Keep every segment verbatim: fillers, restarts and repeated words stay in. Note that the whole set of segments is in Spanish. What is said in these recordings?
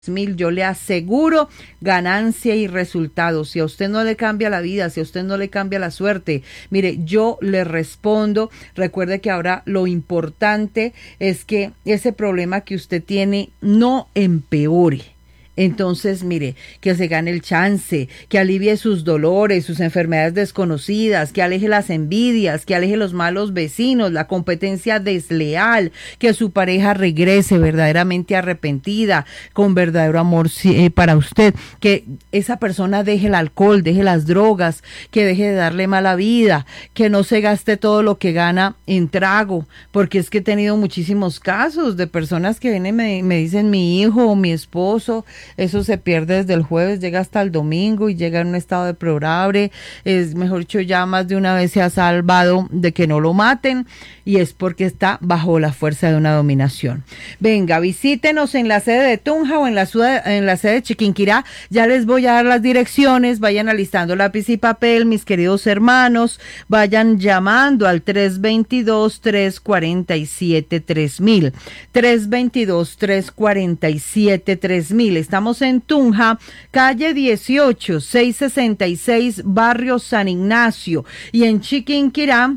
mil, yo le aseguro ganancia y resultados. Si a usted no le cambia la vida, si a usted no le cambia la suerte, mire, yo le respondo. Recuerde que ahora lo importante es que ese problema que usted tiene no empeore. Entonces, mire, que se gane el chance, que alivie sus dolores, sus enfermedades desconocidas, que aleje las envidias, que aleje los malos vecinos, la competencia desleal, que su pareja regrese verdaderamente arrepentida, con verdadero amor eh, para usted, que esa persona deje el alcohol, deje las drogas, que deje de darle mala vida, que no se gaste todo lo que gana en trago, porque es que he tenido muchísimos casos de personas que vienen y me, me dicen mi hijo o mi esposo. Eso se pierde desde el jueves, llega hasta el domingo y llega en un estado deplorable. Es mejor dicho, ya más de una vez se ha salvado de que no lo maten y es porque está bajo la fuerza de una dominación. Venga, visítenos en la sede de Tunja o en la, en la sede de Chiquinquirá. Ya les voy a dar las direcciones. Vayan alistando lápiz y papel, mis queridos hermanos. Vayan llamando al tres dos dos, tres cuatro siete, tres mil. tres dos dos, tres cuatro siete, tres mil. Estamos en Tunja, calle dieciocho, seiscientos sesenta y seis, barrio San Ignacio. Y en Chiquinquirá,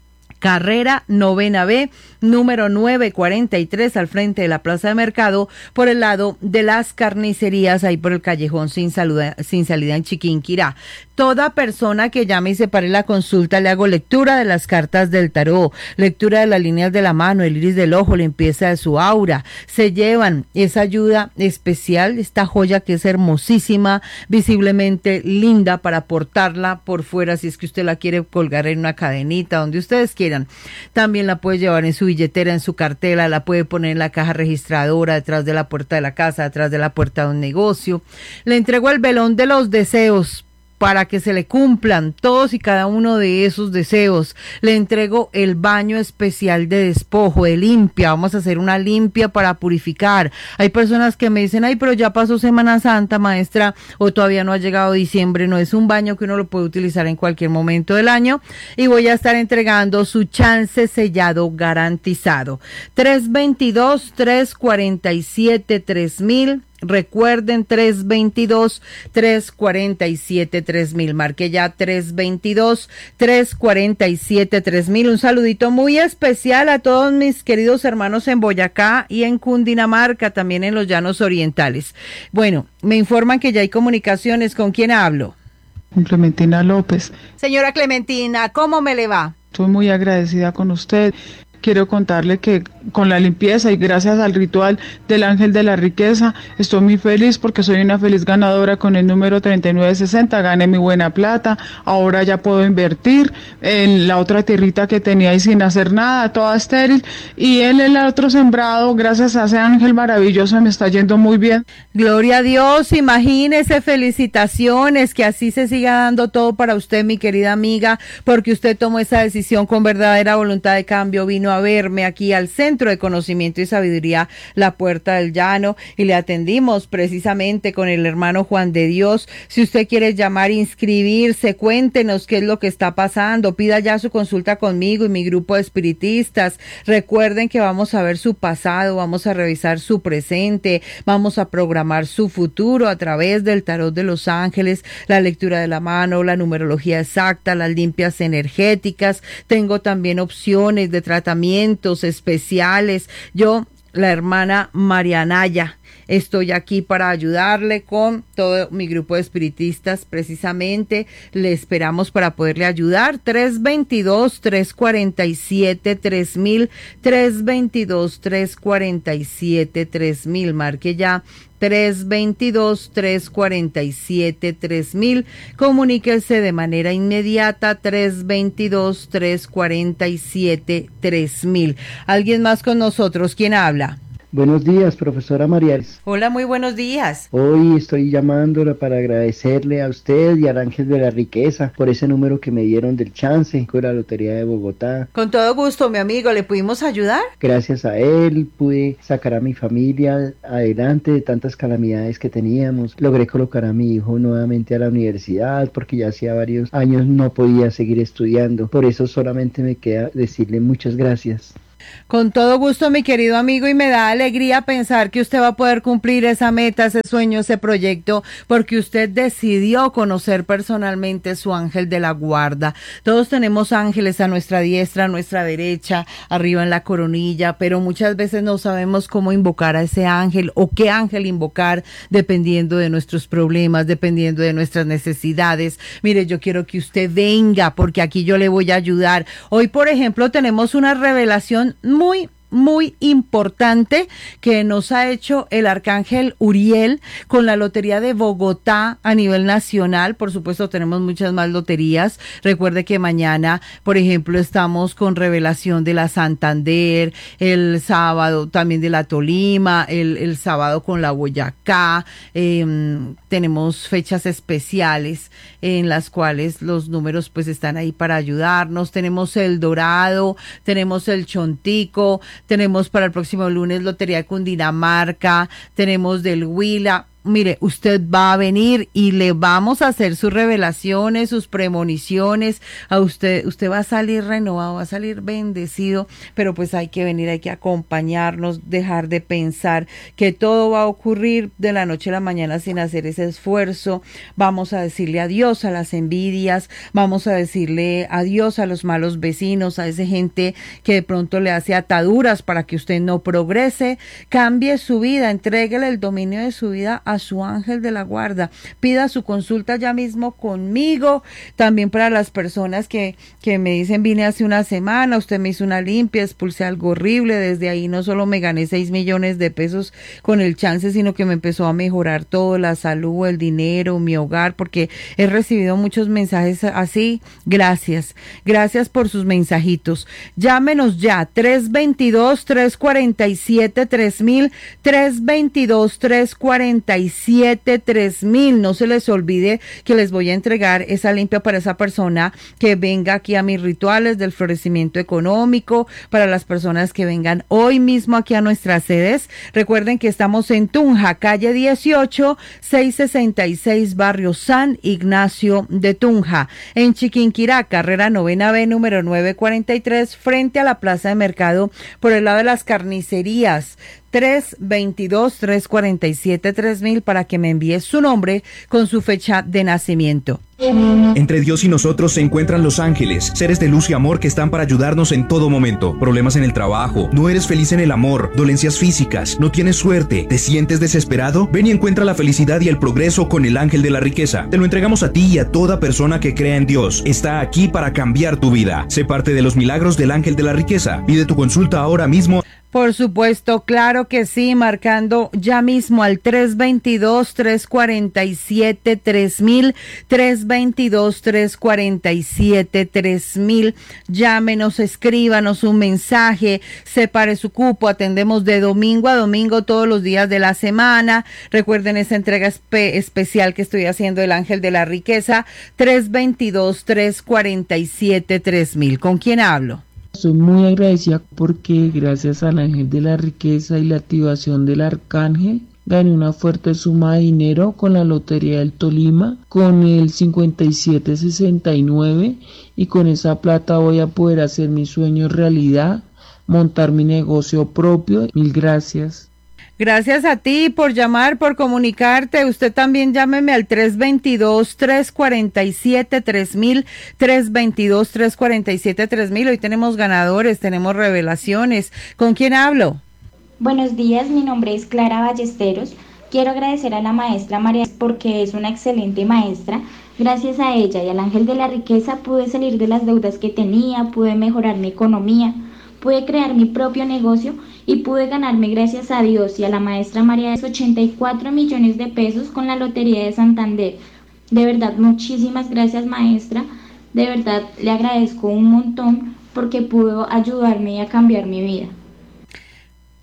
carrera novena B, número novecientos cuarenta y tres, al frente de la Plaza de Mercado, por el lado de las carnicerías, ahí por el callejón sin, saluda, sin salida en Chiquinquirá. Toda persona que llame y se pare la consulta, le hago lectura de las cartas del tarot, lectura de las líneas de la mano, el iris del ojo, limpieza de su aura. Se llevan esa ayuda especial, esta joya que es hermosísima, visiblemente linda para portarla por fuera, si es que usted la quiere colgar en una cadenita, donde ustedes quieran. También la puede llevar en su billetera, en su cartera, la puede poner en la caja registradora, detrás de la puerta de la casa, detrás de la puerta de un negocio. Le entrego el velón de los deseos para que se le cumplan todos y cada uno de esos deseos. Le entrego el baño especial de despojo, de limpia. Vamos a hacer una limpia para purificar. Hay personas que me dicen, ay, pero ya pasó Semana Santa, maestra, o todavía no ha llegado diciembre. No, es un baño que uno lo puede utilizar en cualquier momento del año. Y voy a estar entregando su chance sellado garantizado. tres dos dos, tres cuatro siete, tres mil. Recuerden, tres dos dos, tres cuatro siete, tres mil. Marque ya tres dos dos, tres cuatro siete, tres mil. Un saludito muy especial a todos mis queridos hermanos en Boyacá y en Cundinamarca, también en los Llanos Orientales. Bueno, me informan que ya hay comunicaciones. ¿Con quién hablo? Clementina López. Señora Clementina, ¿cómo me le va? Estoy muy agradecida con usted. Quiero contarle que con la limpieza y gracias al ritual del ángel de la riqueza, estoy muy feliz porque soy una feliz ganadora con el número treinta y nueve sesenta, gané mi buena plata, ahora ya puedo invertir en la otra tierrita que tenía ahí sin hacer nada, toda estéril, y en el otro sembrado, gracias a ese ángel maravilloso, me está yendo muy bien. Gloria a Dios, imagínese, felicitaciones, que así se siga dando todo para usted, mi querida amiga, porque usted tomó esa decisión con verdadera voluntad de cambio, vino a verme aquí al Centro de Conocimiento y Sabiduría, La Puerta del Llano, y le atendimos precisamente con el hermano Juan de Dios. Si usted quiere llamar, inscribirse, cuéntenos qué es lo que está pasando, pida ya su consulta conmigo y mi grupo de espiritistas. Recuerden que vamos a ver su pasado, vamos a revisar su presente, vamos a programar su futuro a través del tarot de los ángeles, la lectura de la mano, la numerología exacta, las limpias energéticas. Tengo también opciones de tratamientos especiales. Yo, la hermana Marianaya, estoy aquí para ayudarle con todo mi grupo de espiritistas. Precisamente le esperamos para poderle ayudar. tres dos dos, tres cuatro siete, tres mil, tres dos dos, tres cuatro siete, tres mil. Marque ya tres dos dos, tres cuatro siete, tres mil. Comuníquese de manera inmediata, tres dos dos, tres cuatro siete, tres mil. ¿Alguien más con nosotros? ¿Quién habla? Buenos días, profesora Mariales. Hola, muy buenos días. Hoy estoy llamándola para agradecerle a usted y al Ángel de la Riqueza por ese número que me dieron del chance con la Lotería de Bogotá. Con todo gusto, mi amigo, ¿le pudimos ayudar? Gracias a él pude sacar a mi familia adelante de tantas calamidades que teníamos. Logré colocar a mi hijo nuevamente a la universidad porque ya hacía varios años no podía seguir estudiando. Por eso solamente me queda decirle muchas gracias. Con todo gusto, mi querido amigo, y me da alegría pensar que usted va a poder cumplir esa meta, ese sueño, ese proyecto, porque usted decidió conocer personalmente su ángel de la guarda. Todos tenemos ángeles a nuestra diestra, a nuestra derecha, arriba en la coronilla, pero muchas veces no sabemos cómo invocar a ese ángel o qué ángel invocar dependiendo de nuestros problemas, dependiendo de nuestras necesidades. Mire, yo quiero que usted venga, porque aquí yo le voy a ayudar. Hoy, por ejemplo, tenemos una revelación muy muy importante que nos ha hecho el arcángel Uriel con la lotería de Bogotá a nivel nacional. Por supuesto, tenemos muchas más loterías. Recuerde que mañana, por ejemplo, estamos con revelación de la Santander, el sábado también de la Tolima, el, el sábado con la Boyacá. Eh, tenemos fechas especiales en las cuales los números pues están ahí para ayudarnos. Tenemos el Dorado, tenemos el Chontico, tenemos para el próximo lunes Lotería de Cundinamarca, tenemos del Huila. Mire, usted va a venir y le vamos a hacer sus revelaciones, sus premoniciones. A usted, usted va a salir renovado, va a salir bendecido, pero pues hay que venir, hay que acompañarnos, dejar de pensar que todo va a ocurrir de la noche a la mañana sin hacer ese esfuerzo. Vamos a decirle adiós a las envidias, vamos a decirle adiós a los malos vecinos, a esa gente que de pronto le hace ataduras para que usted no progrese. Cambie su vida, entréguele el dominio de su vida a a su ángel de la guarda. Pida su consulta ya mismo conmigo. También para las personas que, que me dicen, vine hace una semana, usted me hizo una limpia, expulsé algo horrible, desde ahí no solo me gané seis millones de pesos con el chance, sino que me empezó a mejorar todo, la salud, el dinero, mi hogar, porque he recibido muchos mensajes así. Gracias, gracias por sus mensajitos. Llámenos ya, tres dos dos, tres cuatro siete, tres mil, tres dos dos, tres cuatro siete, tres mil. No se les olvide que les voy a entregar esa limpia para esa persona que venga aquí a mis rituales del florecimiento económico, para las personas que vengan hoy mismo aquí a nuestras sedes. Recuerden que estamos en Tunja, calle dieciocho, seiscientos sesenta y seis, barrio San Ignacio de Tunja. En Chiquinquirá, carrera novena B, número novecientos cuarenta y tres, frente a la plaza de mercado, por el lado de las carnicerías. tres dos dos, tres cuatro siete, tres mil para que me envíe su nombre con su fecha de nacimiento. Entre Dios y nosotros se encuentran los ángeles, seres de luz y amor que están para ayudarnos en todo momento. Problemas en el trabajo, no eres feliz en el amor, dolencias físicas, no tienes suerte, te sientes desesperado. Ven y encuentra la felicidad y el progreso con el ángel de la riqueza. Te lo entregamos a ti y a toda persona que crea en Dios. Está aquí para cambiar tu vida. Sé parte de los milagros del ángel de la riqueza. Pide tu consulta ahora mismo. Por supuesto, claro que sí, marcando ya mismo al tres dos dos, tres cuatro siete, tres mil, tres dos dos, tres cuatro siete, tres mil. Llámenos, escríbanos un mensaje, separe su cupo, atendemos de domingo a domingo todos los días de la semana. Recuerden esa entrega espe- especial que estoy haciendo del ángel de la riqueza, tres dos dos, tres cuatro siete, tres mil. ¿Con quién hablo? Estoy muy agradecida porque gracias al ángel de la riqueza y la activación del arcángel gané una fuerte suma de dinero con la lotería del Tolima, con el cincuenta y siete sesenta y nueve, y con esa plata voy a poder hacer mis sueños realidad, montar mi negocio propio. Mil gracias. Gracias a ti por llamar, por comunicarte. Usted también llámeme al tres dos dos, tres cuatro siete, tres mil, tres dos dos, tres cuatro siete, tres mil. Hoy tenemos ganadores, tenemos revelaciones. ¿Con quién hablo? Buenos días, mi nombre es Clara Ballesteros. Quiero agradecer a la maestra María porque es una excelente maestra. Gracias a ella y al ángel de la riqueza pude salir de las deudas que tenía, pude mejorar mi economía, pude crear mi propio negocio y pude ganarme, gracias a Dios y a la maestra María, ochenta y cuatro millones de pesos con la Lotería de Santander. De verdad, muchísimas gracias, maestra. De verdad, le agradezco un montón porque pudo ayudarme a cambiar mi vida.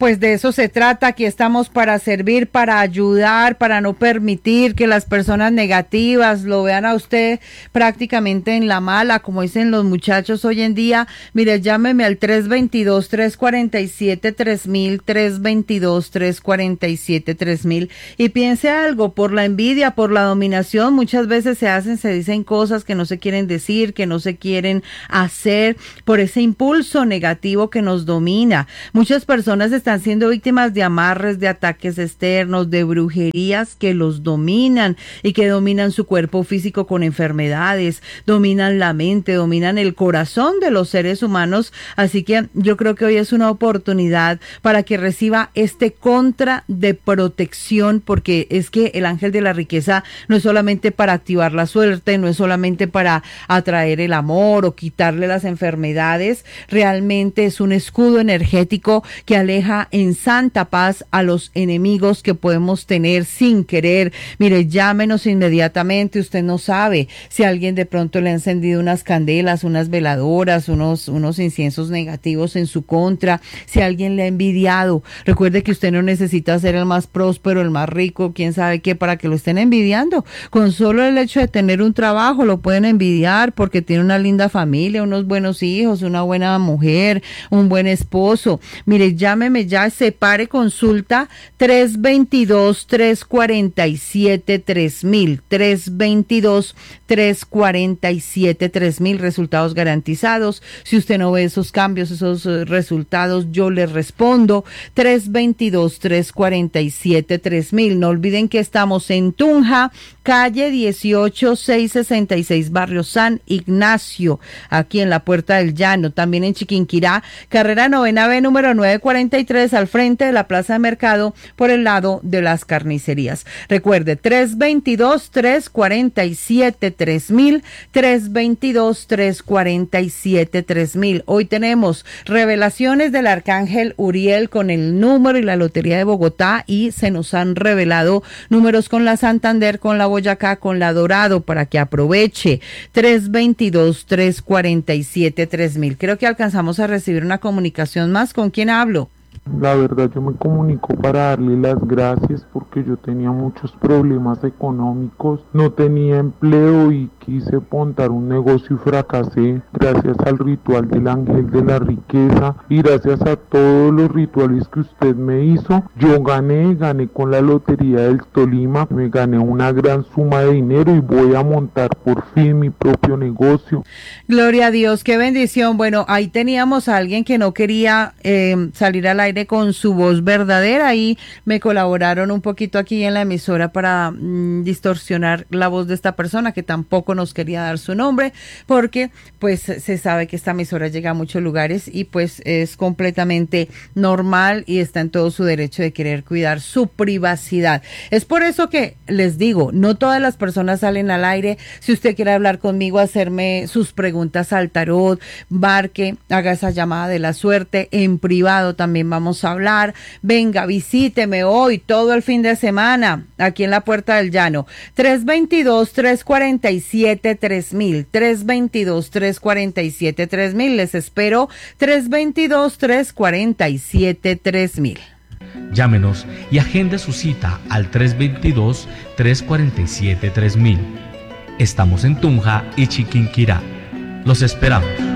pues de eso se trata. Aquí estamos para servir, para ayudar, para no permitir que las personas negativas lo vean a usted prácticamente en la mala, como dicen los muchachos hoy en día. Mire, llámeme al tres veintidós, tres cuarenta y siete, tres mil, tres veintidós, tres cuarenta y siete, tres mil, y piense algo, por la envidia, por la dominación, muchas veces se hacen, se dicen cosas que no se quieren decir, que no se quieren hacer, por ese impulso negativo que nos domina. Muchas personas están siendo víctimas de amarres, de ataques externos, de brujerías que los dominan y que dominan su cuerpo físico con enfermedades, dominan la mente, dominan el corazón de los seres humanos. Así que yo creo que hoy es una oportunidad para que reciba este contra de protección, porque es que el ángel de la riqueza no es solamente para activar la suerte, no es solamente para atraer el amor o quitarle las enfermedades, realmente es un escudo energético que aleja en santa paz a los enemigos que podemos tener sin querer. Mire, llámenos inmediatamente. Usted no sabe si alguien de pronto le ha encendido unas candelas, unas veladoras, unos, unos inciensos negativos en su contra, si alguien le ha envidiado. Recuerde que usted no necesita ser el más próspero, el más rico, quién sabe qué, para que lo estén envidiando. Con solo el hecho de tener un trabajo lo pueden envidiar porque tiene una linda familia, unos buenos hijos, una buena mujer, un buen esposo. Mire, llámeme ya, separe consulta tres veintidós, tres cuarenta y siete, tres mil, tres veintidós, tres cuarenta y siete, tres mil, resultados garantizados. Si usted no ve esos cambios, esos uh, resultados, yo le respondo. tres veintidós, tres cuarenta y siete, tres mil. No olviden que estamos en Tunja, calle dieciocho, seiscientos sesenta y seis, barrio San Ignacio, aquí en la Puerta del Llano. También en Chiquinquirá, carrera novena B, número novecientos cuarenta y tres, al frente de la Plaza de Mercado, por el lado de las carnicerías. Recuerde, tres veintidós, tres cuarenta y siete, tres mil, tres veintidós, tres cuarenta y siete, tres mil. Hoy tenemos revelaciones del arcángel Uriel con el número y la Lotería de Bogotá, y se nos han revelado números con la Santander, con la Boyacá, con la Dorado, para que aproveche. tres veintidós, tres cuarenta y siete, tres mil. Creo que alcanzamos a recibir una comunicación más. ¿Con quién hablo? La verdad, yo me comunico para darle las gracias porque yo tenía muchos problemas económicos, no tenía empleo y quise montar un negocio y fracasé. Gracias al ritual del ángel de la riqueza y gracias a todos los rituales que usted me hizo, yo gané, gané con la Lotería del Tolima, me gané una gran suma de dinero y voy a montar por fin mi propio negocio. Gloria a Dios, qué bendición. Bueno, ahí teníamos a alguien que no quería eh, salir al aire con su voz verdadera, y me colaboraron un poquito aquí en la emisora para mmm, distorsionar la voz de esta persona, que tampoco nos quería dar su nombre, porque pues se sabe que esta emisora llega a muchos lugares y pues es completamente normal y está en todo su derecho de querer cuidar su privacidad. Es por eso que les digo, no todas las personas salen al aire. Si usted quiere hablar conmigo, hacerme sus preguntas al tarot, marque, haga esa llamada de la suerte en privado, también vamos a hablar. Venga, visíteme hoy, todo el fin de semana, aquí en la Puerta del Llano. tres veintidós, tres cuarenta y siete, tres mil, tres veintidós, tres cuarenta y siete, tres mil. Les espero. tres veintidós, tres cuarenta y siete, tres mil. Llámenos y agende su cita al tres veintidós, tres cuarenta y siete, tres mil. Estamos en Tunja y Chiquinquirá. Los esperamos.